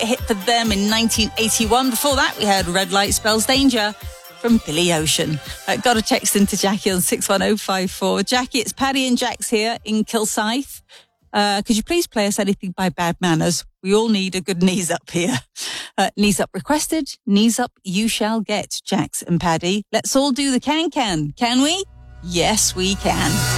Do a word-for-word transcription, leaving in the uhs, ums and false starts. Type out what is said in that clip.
hit for them in nineteen eighty-one. Before that, we heard Red Light Spells Danger from Billy Ocean. Uh, got a text into Jackie on six one oh five four. Jackie, it's Paddy and Jax here in Kilsyth. Uh, could you please play us anything by Bad Manners? We all need a good knees up here. Uh, knees up requested, knees up you shall get, Jax and Paddy. Let's all do the can-can, can we? Yes, we can.